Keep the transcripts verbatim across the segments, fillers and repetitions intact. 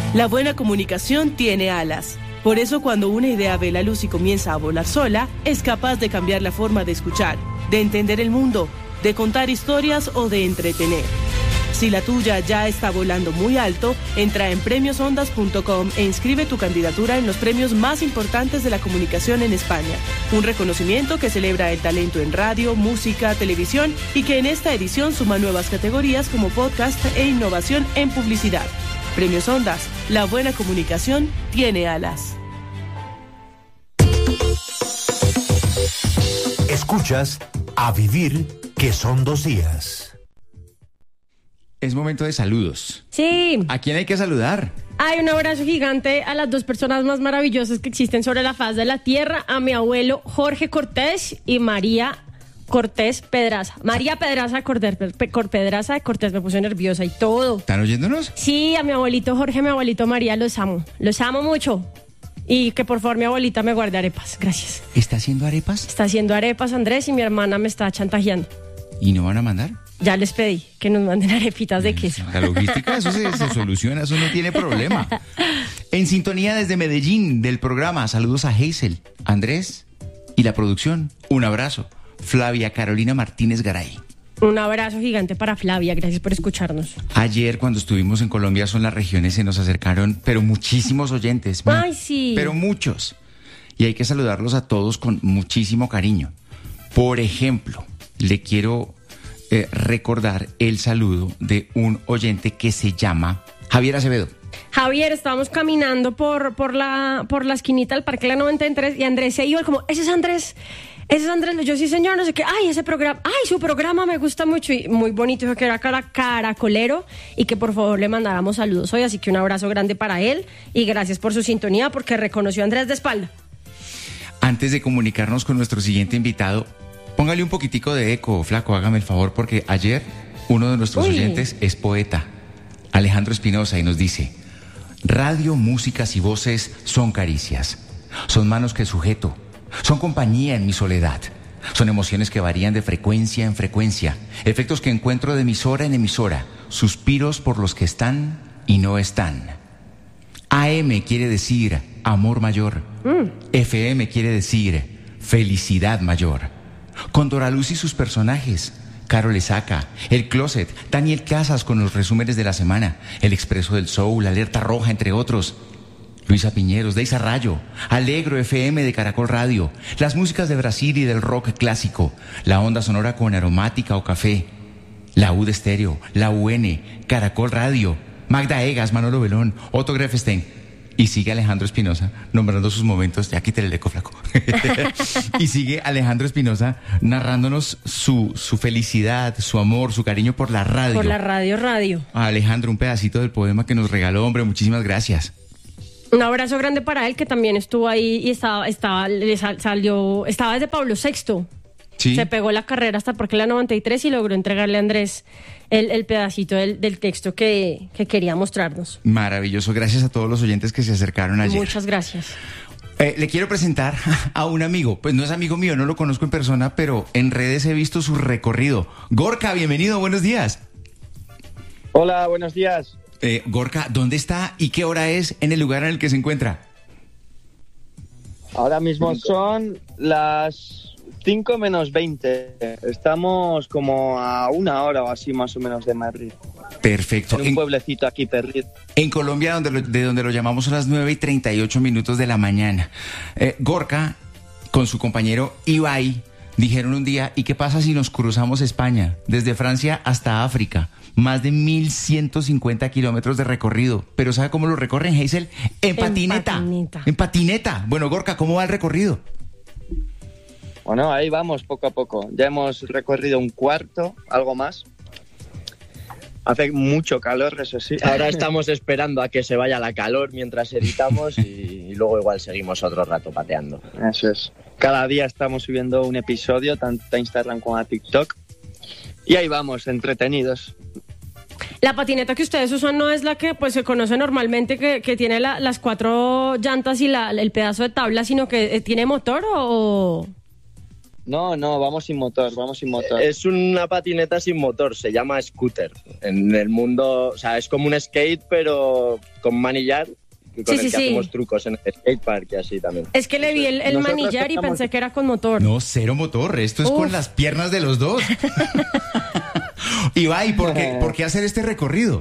La buena comunicación tiene alas. Por eso cuando una idea ve la luz y comienza a volar sola, es capaz de cambiar la forma de escuchar, de entender el mundo, de contar historias o de entretener. Si la tuya ya está volando muy alto, entra en premios ondas punto com e inscribe tu candidatura en los premios más importantes de la comunicación en España. Un reconocimiento que celebra el talento en radio, música, televisión y que en esta edición suma nuevas categorías como podcast e innovación en publicidad. Premios Ondas, la buena comunicación tiene alas. Escuchas A Vivir, que son dos días. Es momento de saludos. Sí. ¿A quién hay que saludar? Hay un abrazo gigante a las dos personas más maravillosas que existen sobre la faz de la tierra, a mi abuelo Jorge Cortés y María Cortés Pedraza. María Pedraza Cortés, Pe- Pedraza de Cortés, me puse nerviosa y todo. ¿Están oyéndonos? Sí, a mi abuelito Jorge, a mi abuelito María, los amo. Los amo mucho. Y que por favor mi abuelita me guarde arepas. Gracias. ¿Está haciendo arepas? Está haciendo arepas, Andrés, y mi hermana me está chantajeando. ¿Y no van a mandar? Ya les pedí que nos manden arepitas de queso. La logística, eso se, se soluciona, eso no tiene problema. En sintonía desde Medellín, del programa, saludos a Hazel, Andrés y la producción. Un abrazo. Flavia Carolina Martínez Garay. Un abrazo gigante para Flavia, gracias por escucharnos. Ayer, cuando estuvimos en Colombia, son las regiones, se nos acercaron, pero muchísimos oyentes. Ay, sí. Pero muchos. Y hay que saludarlos a todos con muchísimo cariño. Por ejemplo, le quiero eh, recordar el saludo de un oyente que se llama Javier Acevedo. Javier, estábamos caminando por, por, la, por la esquinita del Parque La noventa y tres y Andrés se iba como, ese es Andrés, ese es Andrés. Yo sí, señor, no sé qué. Ay, ese programa, ay, su programa me gusta mucho y muy bonito. Dijo que era cara, caracolero y que por favor le mandáramos saludos hoy. Así que un abrazo grande para él y gracias por su sintonía porque reconoció a Andrés de espalda. Antes de comunicarnos con nuestro siguiente invitado, póngale un poquitico de eco, flaco, hágame el favor, porque ayer uno de nuestros Uy. oyentes es poeta, Alejandro Espinosa, y nos dice: radio, músicas y voces son caricias, son manos que sujeto, son compañía en mi soledad, son emociones que varían de frecuencia en frecuencia, efectos que encuentro de emisora en emisora, suspiros por los que están y no están. A M quiere decir amor mayor, mm. F M quiere decir felicidad mayor. Con Doraluz y sus personajes, Caro Lesaca, El Closet, Daniel Casas con los resúmenes de la semana, El Expreso del Soul, Alerta Roja, entre otros. Luisa Piñeros, Deisa Rayo, Alegro F M de Caracol Radio, las músicas de Brasil y del rock clásico, la onda sonora con aromática o café, la U de Estéreo, la U N, Caracol Radio, Magda Egas, Manolo Belón, Otto Grefstein. Y sigue Alejandro Espinosa nombrando sus momentos. Ya quítale el eco, flaco. Y sigue Alejandro Espinosa narrándonos su, su felicidad, su amor, su cariño por la radio. Por la radio, radio. A Alejandro, un pedacito del poema que nos regaló, hombre. Muchísimas gracias. Un abrazo grande para él, que también estuvo ahí y estaba, estaba, le sal, salió, estaba desde Pablo sexto. Sí. Se pegó la carrera hasta el Parque La noventa y tres y logró entregarle a Andrés el, el pedacito del, del texto que, que quería mostrarnos. Maravilloso. Gracias a todos los oyentes que se acercaron ayer. Muchas gracias. Eh, le quiero presentar a un amigo. Pues no es amigo mío, no lo conozco en persona, pero en redes he visto su recorrido. Gorka, bienvenido, buenos días. Hola, buenos días. Eh, Gorka, ¿dónde está y qué hora es en el lugar en el que se encuentra? Ahora mismo son las cinco menos veinte. Estamos como a una hora o así más o menos de Madrid. Perfecto. En un en, pueblecito aquí perdido. En Colombia, donde lo, de donde lo llamamos a las nueve y treinta y ocho minutos de la mañana. Eh, Gorka, con su compañero Ibai, dijeron un día, ¿y qué pasa si nos cruzamos España? Desde Francia hasta África. Más de mil ciento cincuenta kilómetros de recorrido. Pero ¿sabe cómo lo recorren, Hazel? En patineta. En patineta. En patineta. Bueno, Gorka, ¿cómo va el recorrido? Bueno, ahí vamos poco a poco. Ya hemos recorrido un cuarto, algo más. Hace mucho calor, eso sí. Ahora estamos esperando a que se vaya la calor mientras editamos y, y luego igual seguimos otro rato pateando. Eso es. Cada día estamos subiendo un episodio, tanto a Instagram como a TikTok. Y ahí vamos, entretenidos. La patineta que ustedes usan no es la que pues se conoce normalmente, que, que tiene la, las cuatro llantas y la, el pedazo de tabla, sino que tiene motor o... No, no, vamos sin motor, vamos sin motor. Es una patineta sin motor, se llama scooter. En el mundo, o sea, es como un skate, pero con manillar, con Sí, el sí, que sí. hacemos trucos en el skatepark y así también. Es que le vi el, el Nosotros manillar y estamos- pensé que era con motor. No, cero motor, esto es Uf. con las piernas de los dos. Ibai, ¿por qué, ¿por qué hacer este recorrido?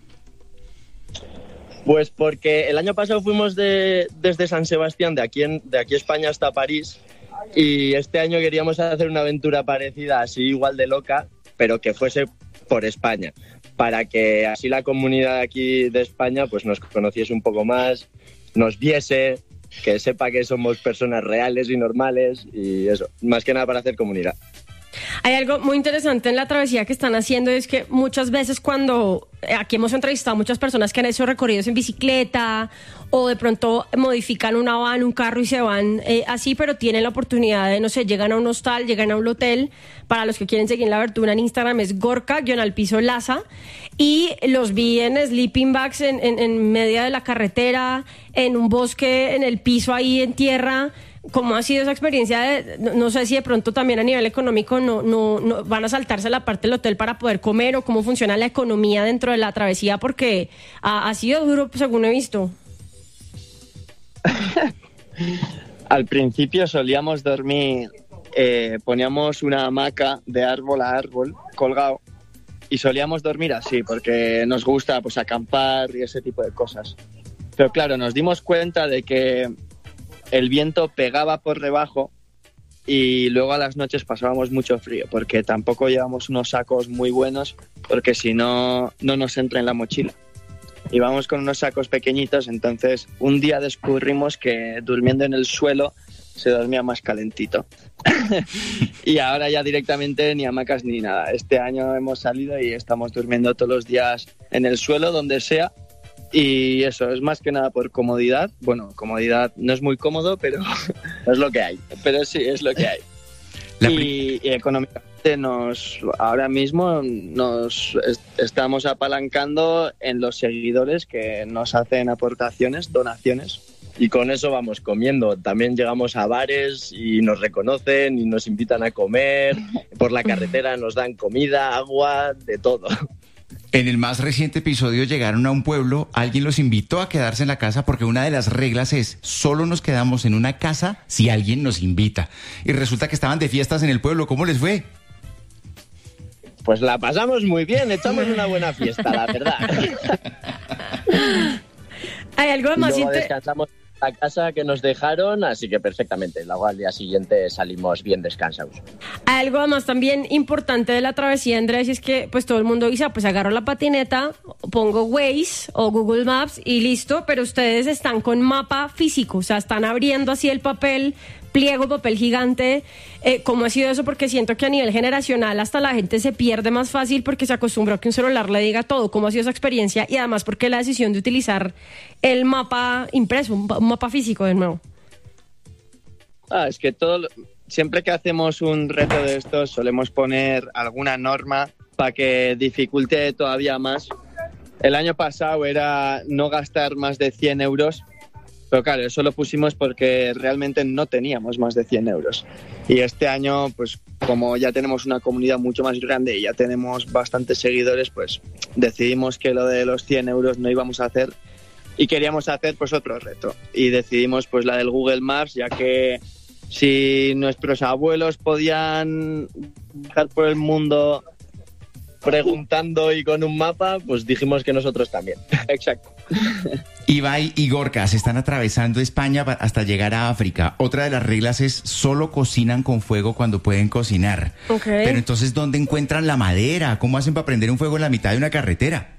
Pues porque el año pasado fuimos de, desde San Sebastián, de aquí, en, de aquí España hasta París, y este año queríamos hacer una aventura parecida, así igual de loca, pero que fuese por España, para que así la comunidad aquí de España pues nos conociese un poco más, nos viese, que sepa que somos personas reales y normales, y eso, más que nada para hacer comunidad. Hay algo muy interesante en la travesía que están haciendo, y es que muchas veces cuando eh, aquí hemos entrevistado a muchas personas que han hecho recorridos en bicicleta o de pronto modifican una van, un carro y se van eh, así, pero tienen la oportunidad de, no sé, llegan a un hostal, llegan a un hotel. Para los que quieren seguir la abertura en Instagram es Gorka-Laza, y los vi en sleeping bags en, en, en medio de la carretera, en un bosque, en el piso ahí en tierra. ¿Cómo ha sido esa experiencia? De, no, no sé si de pronto también a nivel económico no, no, no van a saltarse la parte del hotel para poder comer, o cómo funciona la economía dentro de la travesía, porque ha, ha sido duro según he visto. Al principio solíamos dormir, eh, poníamos una hamaca de árbol a árbol colgado y solíamos dormir así porque nos gusta pues acampar y ese tipo de cosas. Pero claro, nos dimos cuenta de que el viento pegaba por debajo y luego a las noches pasábamos mucho frío porque tampoco llevamos unos sacos muy buenos porque si no, no nos entra en la mochila. Íbamos con unos sacos pequeñitos, entonces un día descubrimos que durmiendo en el suelo se dormía más calentito. Y ahora ya directamente ni hamacas ni nada. Este año hemos salido y estamos durmiendo todos los días en el suelo, donde sea. Y eso, es más que nada por comodidad. Bueno, comodidad no es muy cómodo, pero es lo que hay. Pero sí, es lo que hay. La Y, y económicamente nos, ahora mismo nos est- estamos apalancando en los seguidores que nos hacen aportaciones, donaciones. Y con eso vamos comiendo. También llegamos a bares y nos reconocen y nos invitan a comer. Por la carretera nos dan comida, agua, de todo. En el más reciente episodio llegaron a un pueblo, alguien los invitó a quedarse en la casa porque una de las reglas es solo nos quedamos en una casa si alguien nos invita. Y resulta que estaban de fiestas en el pueblo. ¿Cómo les fue? Pues la pasamos muy bien, echamos una buena fiesta, la verdad. Hay algo más Luego inter- descansamos en la casa que nos dejaron, así que perfectamente. Luego al día siguiente salimos bien descansados. Hay algo además también importante de la travesía, Andrés, y es que pues todo el mundo dice, ah, pues agarro la patineta, pongo Waze o Google Maps y listo, pero ustedes están con mapa físico, o sea, están abriendo así el papel, pliego, papel gigante. Eh, ¿Cómo ha sido eso? Porque siento que a nivel generacional hasta la gente se pierde más fácil porque se acostumbró a que un celular le diga todo. ¿Cómo ha sido esa experiencia? Y además, ¿por qué la decisión de utilizar el mapa impreso, un, un mapa físico de nuevo? Ah, es que todo, lo- siempre que hacemos un reto de estos solemos poner alguna norma para que dificulte todavía más. El año pasado era no gastar más de cien euros, pero claro, eso lo pusimos porque realmente no teníamos más de cien euros. Y este año, pues como ya tenemos una comunidad mucho más grande y ya tenemos bastantes seguidores, pues decidimos que lo de los cien euros no íbamos a hacer y queríamos hacer pues otro reto. Y decidimos pues la del Google Maps, ya que si nuestros abuelos podían viajar por el mundo Preguntando y con un mapa, pues dijimos que nosotros también. Exacto. Ibai y Gorka se están atravesando España pa- hasta llegar a África. Otra de las reglas es solo cocinan con fuego cuando pueden cocinar. Ok. Pero entonces, ¿dónde encuentran la madera? ¿Cómo hacen para prender un fuego en la mitad de una carretera?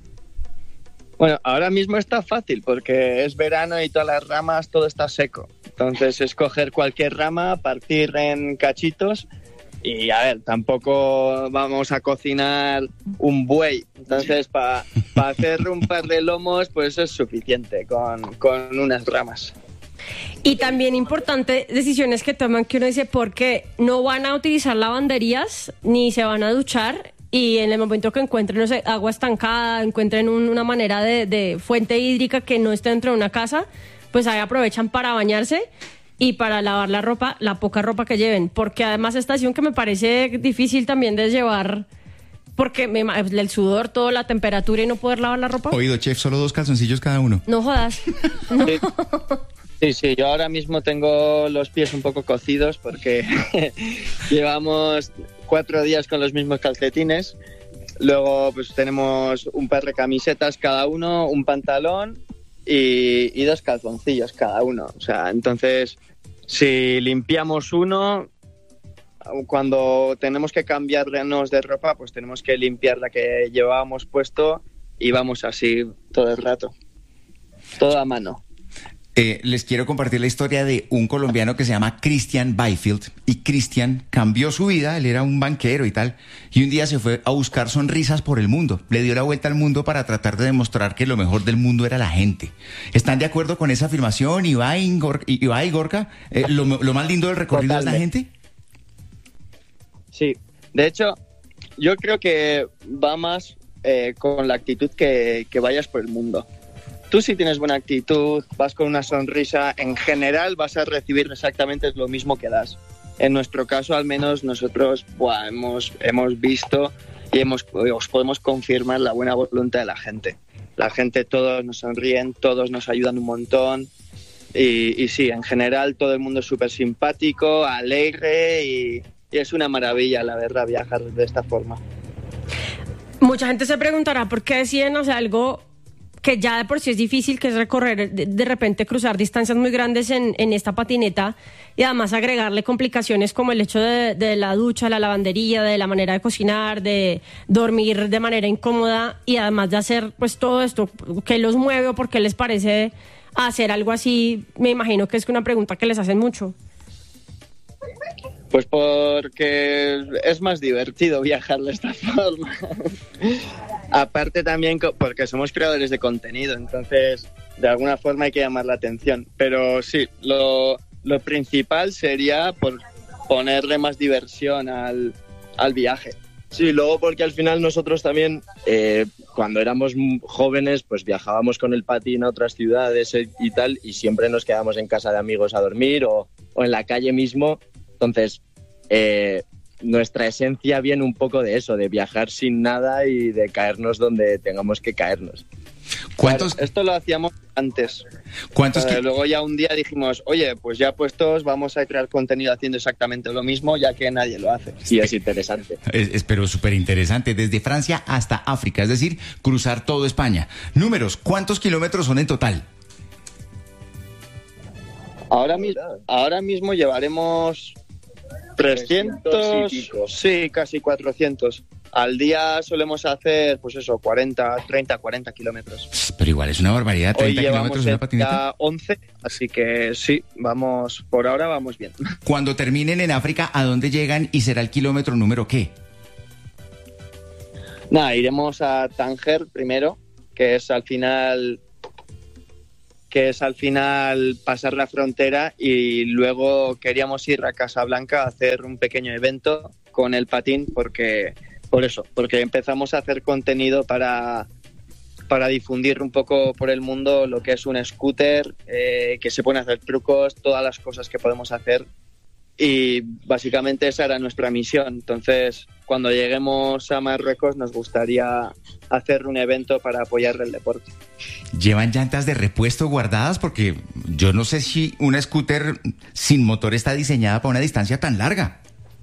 Bueno, ahora mismo está fácil porque es verano y todas las ramas, todo está seco. Entonces es coger cualquier rama, partir en cachitos y, a ver, tampoco vamos a cocinar un buey. Entonces, para pa hacer un par de lomos, pues es suficiente con, con unas ramas. Y también importante, decisiones que toman que uno dice, porque no van a utilizar lavanderías ni se van a duchar, y en el momento que encuentren, no sé, agua estancada, encuentren un- una manera de, de fuente hídrica que no esté dentro de una casa, pues ahí aprovechan para bañarse. y para lavar la ropa, la poca ropa que lleven, porque además estación que me parece difícil también de llevar, porque me, el sudor, toda la temperatura y no poder lavar la ropa. Oído, chef, solo dos calzoncillos cada uno. No jodas. No. Sí. Sí, sí, yo ahora mismo tengo los pies un poco cocidos porque llevamos cuatro días con los mismos calcetines. Luego pues tenemos un par de camisetas cada uno, un pantalón y, y dos calzoncillos cada uno. O sea, entonces, si limpiamos uno, cuando tenemos que cambiarnos de ropa, pues tenemos que limpiar la que llevábamos puesto y vamos así todo el rato. Todo a mano. Eh, les quiero compartir la historia de un colombiano que se llama Christian Byfield. Y Christian cambió su vida, él era un banquero y tal, y un día se fue a buscar sonrisas por el mundo. Le dio la vuelta al mundo para tratar de demostrar que lo mejor del mundo era la gente. ¿Están de acuerdo con esa afirmación, Ibai, Gor- Ibai Gorka? Eh, lo, lo más lindo del recorrido Totalmente. Es la gente? Sí, de hecho, yo creo que va más eh, con la actitud que, que vayas por el mundo. Tú si tienes buena actitud, vas con una sonrisa, en general vas a recibir exactamente lo mismo que das. En nuestro caso, al menos, nosotros buah, hemos, hemos visto y hemos, os podemos confirmar la buena voluntad de la gente. La gente, todos nos sonríen, todos nos ayudan un montón y, y sí, en general todo el mundo es súper simpático, alegre y, y es una maravilla, la verdad, viajar de esta forma. Mucha gente se preguntará por qué deciden hacer algo que ya de por sí es difícil, que es recorrer, de, de repente cruzar distancias muy grandes en, en esta patineta y además agregarle complicaciones como el hecho de, de la ducha, la lavandería, de la manera de cocinar, de dormir de manera incómoda y además de hacer pues todo esto. ¿Qué los mueve o por qué les parece hacer algo así? Me imagino que es una pregunta que les hacen mucho. Pues porque es más divertido viajar de esta forma. Aparte también porque somos creadores de contenido, entonces de alguna forma hay que llamar la atención. Pero sí, lo, lo principal sería por ponerle más diversión al, al viaje. Sí, luego porque al final nosotros también, eh, cuando éramos jóvenes, pues viajábamos con el patín a otras ciudades y tal, y siempre nos quedábamos en casa de amigos a dormir o, o en la calle mismo. Entonces, eh, nuestra esencia viene un poco de eso, de viajar sin nada y de caernos donde tengamos que caernos. ¿Cuántos? Claro, esto lo hacíamos antes. ¿Cuántos? Eh, que... Luego ya un día dijimos, oye, pues ya puestos, vamos a crear contenido haciendo exactamente lo mismo, ya que nadie lo hace. Sí, es interesante. Es, es pero súper interesante, desde Francia hasta África, es decir, cruzar todo España. Números, ¿cuántos kilómetros son en total? Ahora, mi- ahora mismo llevaremos trescientos, sí, casi cuatrocientos. Al día solemos hacer, pues eso, cuarenta, treinta, cuarenta kilómetros. Pero igual es una barbaridad, treinta Hoy kilómetros en una llevamos patineta. ya once, así que sí, vamos, por ahora vamos bien. Cuando terminen en África, ¿a dónde llegan y será el kilómetro número qué? Nada, iremos a Tánger primero, que es al final... que es al final pasar la frontera y luego queríamos ir a Casablanca a hacer un pequeño evento con el patín porque por eso, porque empezamos a hacer contenido para, para difundir un poco por el mundo lo que es un scooter, eh, que se pueden hacer trucos, todas las cosas que podemos hacer y básicamente esa era nuestra misión. Entonces, cuando lleguemos a Marruecos nos gustaría hacer un evento para apoyar el deporte. ¿Llevan llantas de repuesto guardadas? Porque yo no sé si una scooter sin motor está diseñada para una distancia tan larga.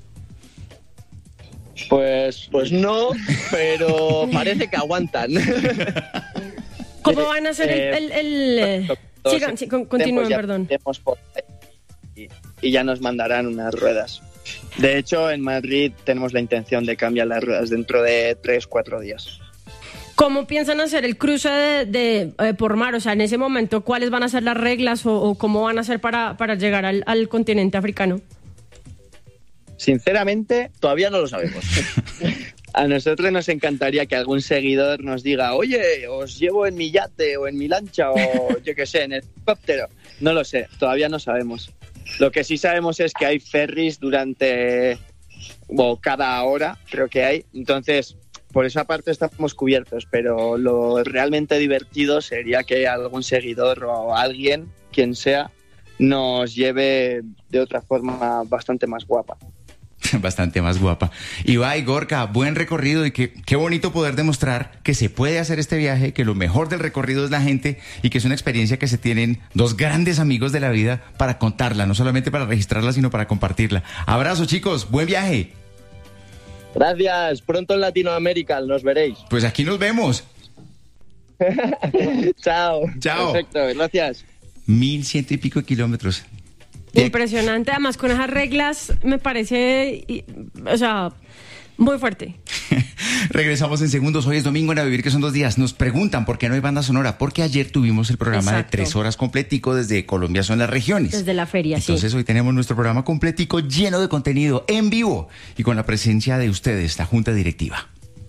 Pues, Pues no, pero parece que aguantan. ¿Cómo van a hacer el...? Eh, el, el, eh, sigan, sí, con- continúen, ya perdón. iremos por ahí y, y ya nos mandarán unas ruedas. De hecho, en Madrid tenemos la intención de cambiar las ruedas dentro de tres, cuatro días. ¿Cómo piensan hacer el cruce de, de, eh, por mar? O sea, en ese momento, ¿cuáles van a ser las reglas o, o cómo van a hacer para, para llegar al, al continente africano? Sinceramente, Todavía no lo sabemos. a nosotros nos encantaría que algún seguidor nos diga, oye, os llevo en mi yate o en mi lancha o yo qué sé, en el helicóptero. No lo sé, todavía no sabemos. Lo que sí sabemos es que hay ferries durante, o cada hora, creo que hay. Entonces, por esa parte estamos cubiertos, pero lo realmente divertido sería que algún seguidor o alguien, quien sea, nos lleve de otra forma bastante más guapa. Bastante más guapa. Ibai, Gorka, buen recorrido y que, qué bonito poder demostrar que se puede hacer este viaje, que lo mejor del recorrido es la gente y que es una experiencia que se tienen dos grandes amigos de la vida para contarla, no solamente para registrarla, sino para compartirla. Abrazo, chicos, buen viaje. Gracias, pronto en Latinoamérica, nos veréis. Pues aquí nos vemos. Chao. Chao. Perfecto, gracias. Mil ciento y pico de kilómetros. Impresionante, además con esas reglas me parece, y- o sea, muy fuerte. Regresamos en segundos. Hoy es domingo en A Vivir, que son dos días. Nos preguntan por qué no hay banda sonora. Porque ayer tuvimos el programa Exacto. de tres horas completico desde Colombia son las regiones. Desde la feria, Entonces sí. hoy tenemos nuestro programa completico lleno de contenido en vivo y con la presencia de ustedes, la Junta Directiva.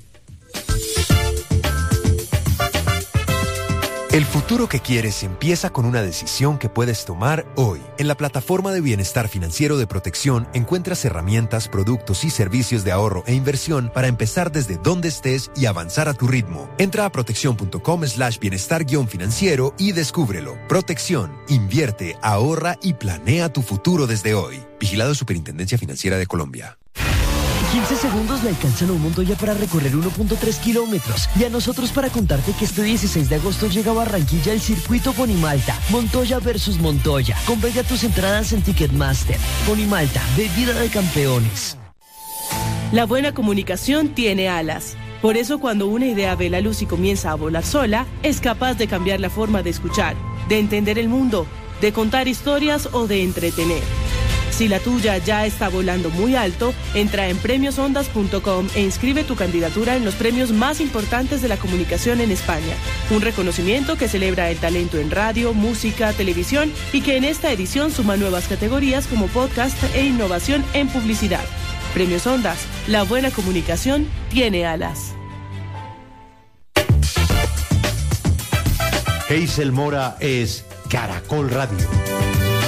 El futuro que quieres empieza con una decisión que puedes tomar hoy. En la plataforma de bienestar financiero de Protección encuentras herramientas, productos y servicios de ahorro e inversión para empezar desde donde estés y avanzar a tu ritmo. Entra a protección.com slash bienestar guión financiero y descúbrelo. Protección, invierte, ahorra y planea tu futuro desde hoy. Vigilado Superintendencia Financiera de Colombia. quince segundos le alcanzan a un Montoya para recorrer uno punto tres kilómetros. Y a nosotros para contarte que este dieciséis de agosto llega a Barranquilla el circuito Ponimalta. Montoya versus Montoya. Compra ya tus entradas en Ticketmaster. Ponimalta, bebida de campeones. La buena comunicación tiene alas. Por eso cuando una idea ve la luz y comienza a volar sola, es capaz de cambiar la forma de escuchar, de entender el mundo, de contar historias o de entretener. Si la tuya ya está volando muy alto, entra en premios ondas punto com e inscribe tu candidatura en los premios más importantes de la comunicación en España. Un reconocimiento que celebra el talento en radio, música, televisión y que en esta edición suma nuevas categorías como podcast e innovación en publicidad. Premios Ondas, la buena comunicación tiene alas. Hazel Mora es Caracol Radio.